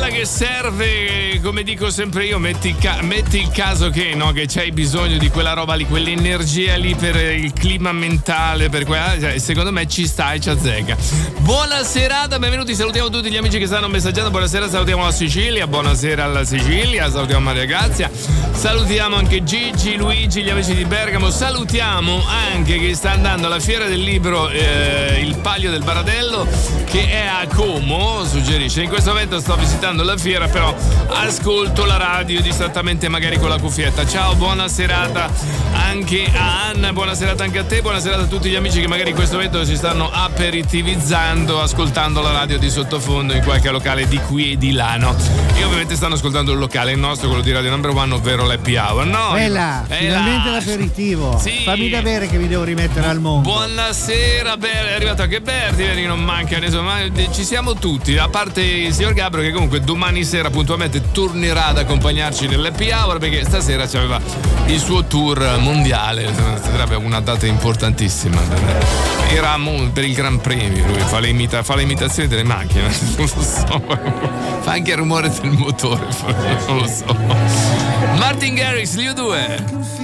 che serve, come dico sempre io, metti il caso che c'hai bisogno di quella roba lì, quell'energia lì per il clima mentale, per secondo me ci sta e ci azzecca. Buona serata, benvenuti, salutiamo tutti gli amici che stanno messaggiando, buonasera, salutiamo la Sicilia, buonasera alla Sicilia, salutiamo Maria Grazia, salutiamo anche Gigi, Luigi, gli amici di Bergamo, salutiamo anche che sta andando alla fiera del libro Il Palio del Baradello, che è a Como, suggerisce. In questo momento sto visitando la fiera, però ascolto la radio distrattamente, magari con la cuffietta. Ciao, buona serata anche a Anna, buona serata anche a te, buona serata a tutti gli amici che magari in questo momento si stanno aperitivizzando, ascoltando la radio di sottofondo in qualche locale di qui e di là, no? E ovviamente stanno ascoltando il locale, il nostro, quello di Radio Number One, ovvero l'Happy Hour, no? Finalmente l'aperitivo. Sì. Fammi da bere che mi devo rimettere al mondo. Buonasera, è arrivato anche Berti, vedi, non manca nessuno, ma ci siamo tutti, a parte il signor Gabriele che comunque domani sera puntualmente tornerà ad accompagnarci nell'Happy Hour, perché stasera c'aveva il suo tour mondiale, sarebbe una data importantissima. Era per il Gran Premio, lui fa le imitazioni delle macchine, non lo so, fa anche il rumore del motore, non lo so. Martin Garrix, Liu 2.